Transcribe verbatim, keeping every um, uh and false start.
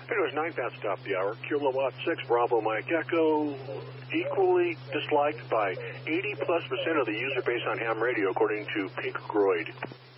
Anyways, nine past top the hour. Kilowatt six, Bravo Mike Echo, equally disliked by eighty plus percent of the user base on ham radio, according to Pink Groyd.